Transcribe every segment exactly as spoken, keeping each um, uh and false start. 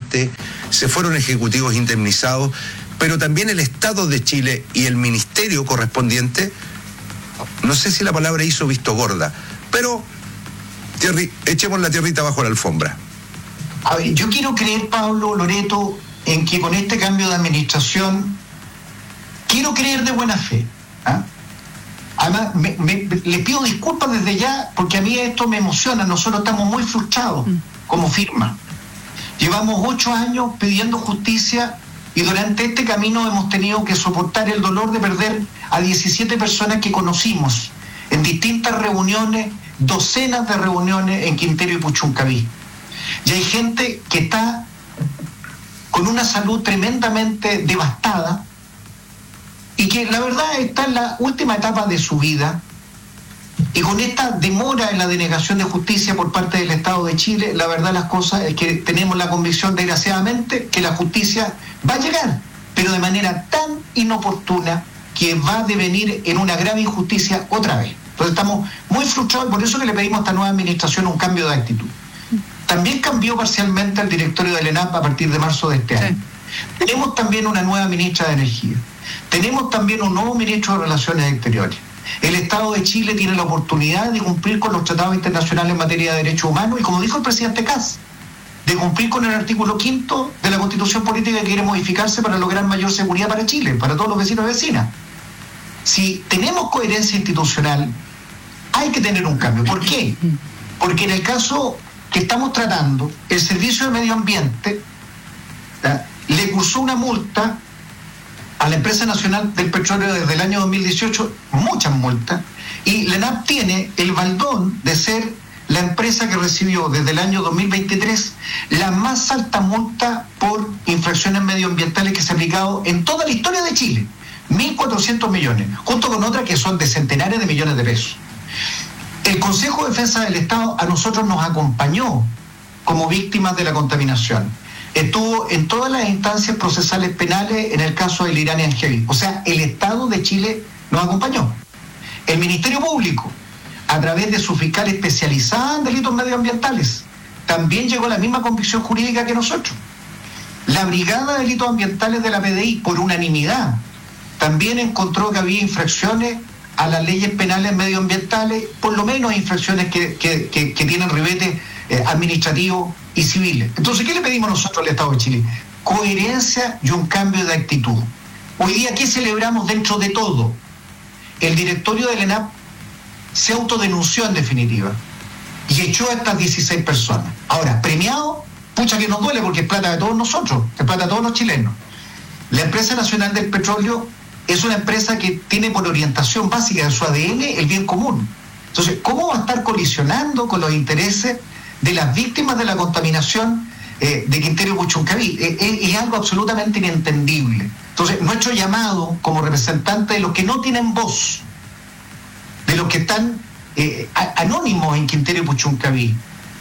incidente, se fueron ejecutivos indemnizados, pero también el Estado de Chile y el ministerio correspondiente, no sé si la palabra hizo visto gorda, pero tierri, echemos la tierrita bajo la alfombra. A ver, yo quiero creer, Pablo, Loreto, en que con este cambio de administración, quiero creer de buena fe. ¿Ah? Además, me, me, les pido disculpas desde ya, porque a mí esto me emociona. Nosotros estamos muy frustrados como firma. Llevamos ocho años pidiendo justicia y durante este camino hemos tenido que soportar el dolor de perder a diecisiete personas que conocimos en distintas reuniones, docenas de reuniones en Quintero y Puchuncaví. Y hay gente que está con una salud tremendamente devastada y que la verdad está en la última etapa de su vida, y con esta demora en la denegación de justicia por parte del Estado de Chile, la verdad las cosas es que tenemos la convicción, desgraciadamente, que la justicia va a llegar, pero de manera tan inoportuna que va a devenir en una grave injusticia otra vez. Entonces estamos muy frustrados y por eso que le pedimos a esta nueva administración un cambio de actitud. También cambió parcialmente el directorio del ENAP a partir de marzo de este año. Sí. Tenemos también una nueva ministra de Energía. Tenemos también un nuevo ministro de Relaciones Exteriores. El Estado de Chile tiene la oportunidad de cumplir con los tratados internacionales en materia de derechos humanos y, como dijo el presidente Kast, de cumplir con el artículo quinto de la Constitución Política que quiere modificarse para lograr mayor seguridad para Chile, para todos los vecinos y vecinas. Si tenemos coherencia institucional, hay que tener un cambio. ¿Por qué? Porque en el caso que estamos tratando, el Servicio de Medio Ambiente ¿ya? le cursó una multa a la Empresa Nacional del Petróleo desde el año dos mil dieciocho, muchas multas, y la ENAP tiene el baldón de ser la empresa que recibió desde el año dos mil veintitrés la más alta multa por infracciones medioambientales que se ha aplicado en toda la historia de Chile, mil cuatrocientos millones, junto con otras que son de centenares de millones de pesos. El Consejo de Defensa del Estado a nosotros nos acompañó como víctimas de la contaminación. Estuvo en todas las instancias procesales penales en el caso del Iranian Heavy. O sea, el Estado de Chile nos acompañó. El Ministerio Público, a través de su fiscal especializada en delitos medioambientales, también llegó a la misma convicción jurídica que nosotros. La Brigada de Delitos Ambientales de la P D I, por unanimidad, también encontró que había infracciones a las leyes penales medioambientales, por lo menos infracciones que, que, que, que tienen ribete eh, administrativo y civiles. Entonces, ¿qué le pedimos nosotros al Estado de Chile? Coherencia y un cambio de actitud. Hoy día, ¿qué celebramos dentro de todo? El directorio del ENAP se autodenunció en definitiva y echó a estas dieciséis personas. Ahora, premiado, pucha que nos duele porque es plata de todos nosotros, es plata de todos los chilenos. La Empresa Nacional del Petróleo es una empresa que tiene por orientación básica de su A D N el bien común. Entonces, ¿cómo va a estar colisionando con los intereses de las víctimas de la contaminación eh, de Quintero y Puchuncaví? Eh, eh, es algo absolutamente inentendible. Entonces, nuestro llamado como representante de los que no tienen voz, de los que están eh, anónimos en Quintero y Puchuncaví,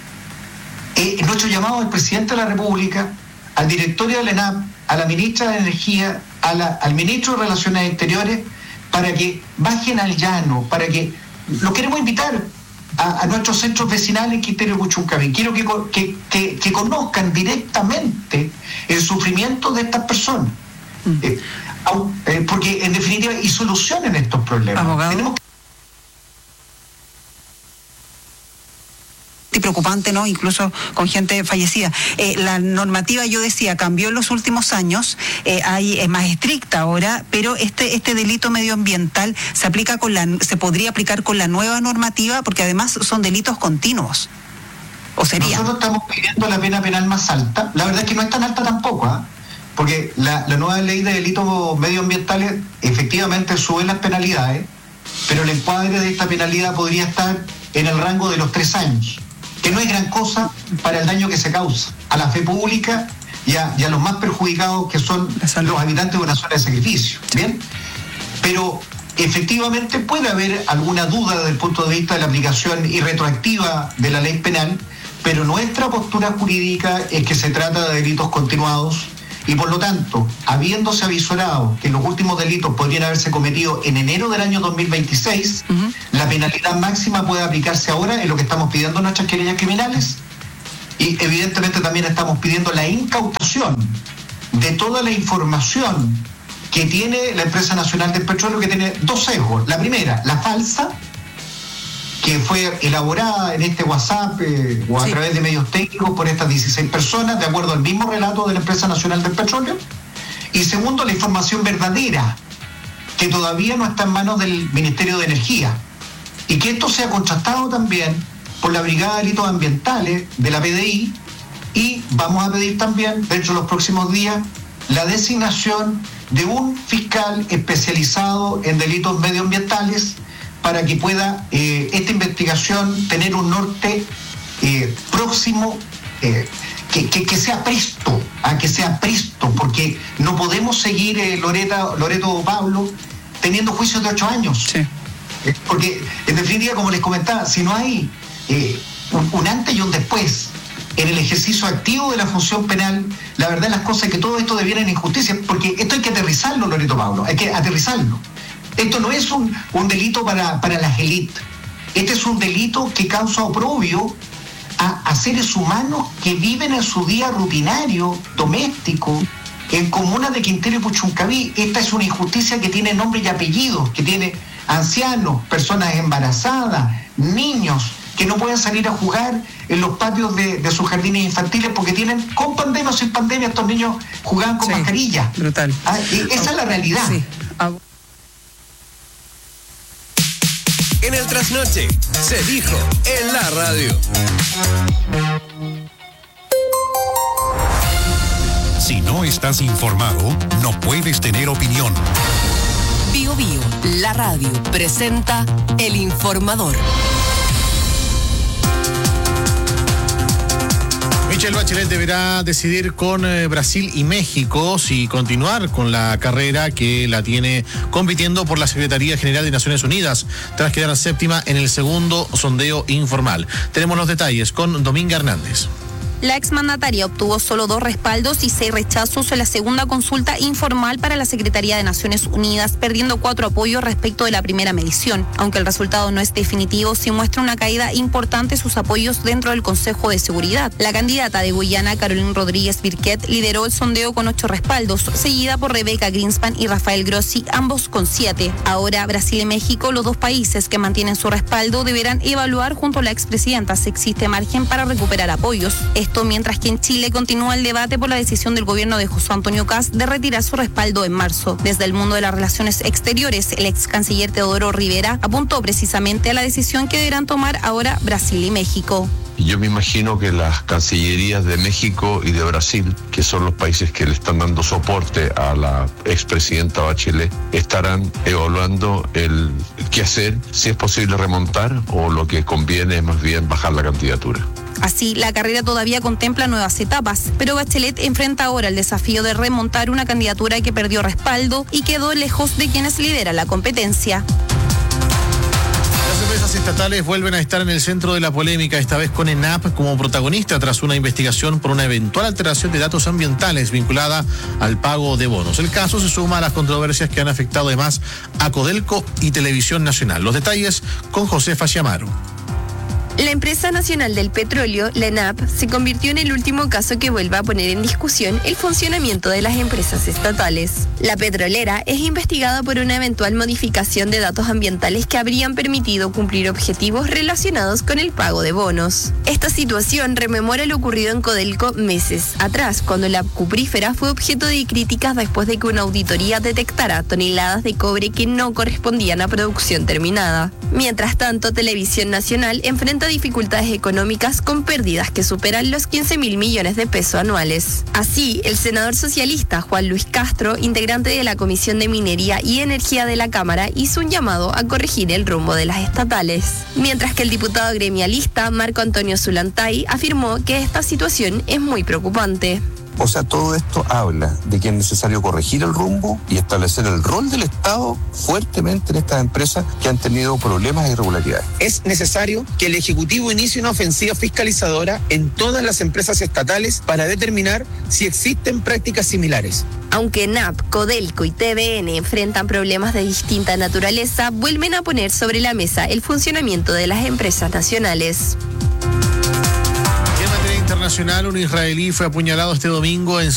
eh, nuestro llamado al presidente de la República, al directorio del ENAP, a la ministra de Energía, a la, al ministro de Relaciones Exteriores, para que bajen al llano, para que lo queremos invitar a, a nuestros centros vecinales en Quintero y Puchuncaví. Quiero que, que, que, que conozcan directamente el sufrimiento de estas personas, mm. eh, eh, porque en definitiva y solucionen estos problemas. Abogado. Tenemos que preocupante, ¿no? Incluso con gente fallecida. Eh, la normativa, yo decía, cambió en los últimos años, eh, hay, es más estricta ahora, pero este este delito medioambiental se aplica con la, se podría aplicar con la nueva normativa, porque además son delitos continuos. ¿O sería? Nosotros estamos pidiendo la pena penal más alta. La verdad es que no es tan alta tampoco, ¿eh? Porque la, la nueva ley de delitos medioambientales efectivamente sube las penalidades, pero el encuadre de esta penalidad podría estar en el rango de los tres años, que no es gran cosa para el daño que se causa a la fe pública y a, y a los más perjudicados, que son los habitantes de una zona de sacrificio. ¿Bien? Pero efectivamente puede haber alguna duda desde el punto de vista de la aplicación irretroactiva de la ley penal, pero nuestra postura jurídica es que se trata de delitos continuados y, por lo tanto, habiéndose avisorado que los últimos delitos podrían haberse cometido en enero del año dos mil veintiséis, uh-huh. la penalidad máxima puede aplicarse ahora en lo que estamos pidiendo en nuestras querellas criminales Y evidentemente también estamos pidiendo la incautación de toda la información que tiene la Empresa Nacional del Petróleo, que tiene dos sesgos. La primera, la falsa, que fue elaborada en este WhatsApp eh, o a sí. través de medios técnicos por estas dieciséis personas, de acuerdo al mismo relato de la Empresa Nacional del Petróleo. Y segundo, la información verdadera, que todavía no está en manos del Ministerio de Energía. Y que esto sea contrastado también por la Brigada de Delitos Ambientales de la P D I, y vamos a pedir también, dentro de los próximos días, la designación de un fiscal especializado en delitos medioambientales para que pueda eh, esta investigación tener un norte eh, próximo, eh, que, que, que sea presto, a que sea presto, porque no podemos seguir, eh, Loreta, Loreto Pablo, teniendo juicios de ocho años. Sí. Eh, porque, en definitiva, como les comentaba, si no hay eh, un, un antes y un después en el ejercicio activo de la función penal, la verdad las cosas es que todo esto deviene en injusticia, porque esto hay que aterrizarlo, Loreto Pablo, hay que aterrizarlo. Esto no es un, un delito para, para las élites, este es un delito que causa oprobio a, a seres humanos que viven en su día rutinario, doméstico, en comunas de Quintero y Puchuncaví. Esta es una injusticia que tiene nombre y apellidos, que tiene ancianos, personas embarazadas, niños, que no pueden salir a jugar en los patios de, de sus jardines infantiles porque tienen, con pandemia o sin pandemia, estos niños jugaban con sí, mascarilla. Brutal. ¿Ah? Y esa oh, es la realidad. Sí. Oh. En el trasnoche se dijo en la radio. Si no estás informado, no puedes tener opinión. Bio Bio, la radio, presenta El Informador. Michelle Bachelet deberá decidir con eh, Brasil y México si continuar con la carrera que la tiene compitiendo por la Secretaría General de Naciones Unidas, tras quedar séptima en el segundo sondeo informal. Tenemos los detalles con Dominga Hernández. La exmandataria obtuvo solo dos respaldos y seis rechazos en la segunda consulta informal para la Secretaría de Naciones Unidas, perdiendo cuatro apoyos respecto de la primera medición. Aunque el resultado no es definitivo, sí muestra una caída importante sus apoyos dentro del Consejo de Seguridad. La candidata de Guyana, Caroline Rodríguez Birquet, lideró el sondeo con ocho respaldos, seguida por Rebeca Greenspan y Rafael Grossi, ambos con siete. Ahora, Brasil y México, los dos países que mantienen su respaldo, deberán evaluar junto a la expresidenta si existe margen para recuperar apoyos. Esto mientras que en Chile continúa el debate por la decisión del gobierno de José Antonio Kast de retirar su respaldo en marzo. Desde el mundo de las relaciones exteriores, el ex canciller Teodoro Rivera apuntó precisamente a la decisión que deberán tomar ahora Brasil y México. Yo me imagino que las cancillerías de México y de Brasil, que son los países que le están dando soporte a la expresidenta Bachelet, estarán evaluando el qué hacer, si es posible remontar o lo que conviene es más bien bajar la candidatura. Así, la carrera todavía contempla nuevas etapas, pero Bachelet enfrenta ahora el desafío de remontar una candidatura que perdió respaldo y quedó lejos de quienes lideran la competencia. Las empresas estatales vuelven a estar en el centro de la polémica, esta vez con ENAP como protagonista tras una investigación por una eventual alteración de datos ambientales vinculada al pago de bonos. El caso se suma a las controversias que han afectado además a Codelco y Televisión Nacional. Los detalles con Josefa Chiamaro. La empresa nacional del petróleo, la ENAP, se convirtió en el último caso que vuelve a poner en discusión el funcionamiento de las empresas estatales. La petrolera es investigada por una eventual modificación de datos ambientales que habrían permitido cumplir objetivos relacionados con el pago de bonos. Esta situación rememora lo ocurrido en Codelco meses atrás, cuando la cuprífera fue objeto de críticas después de que una auditoría detectara toneladas de cobre que no correspondían a producción terminada. Mientras tanto, Televisión Nacional enfrenta dificultades económicas con pérdidas que superan los quince mil millones de pesos anuales. Así, el senador socialista Juan Luis Castro, integrante de la Comisión de Minería y Energía de la Cámara, hizo un llamado a corregir el rumbo de las estatales. Mientras que el diputado gremialista Marco Antonio Zulantay afirmó que esta situación es muy preocupante. O sea, todo esto habla de que es necesario corregir el rumbo y establecer el rol del Estado fuertemente en estas empresas que han tenido problemas e irregularidades. Es necesario que el Ejecutivo inicie una ofensiva fiscalizadora en todas las empresas estatales para determinar si existen prácticas similares. Aunque ENAP, Codelco y T V N enfrentan problemas de distinta naturaleza, vuelven a poner sobre la mesa el funcionamiento de las empresas nacionales. internacional, un israelí fue apuñalado este domingo en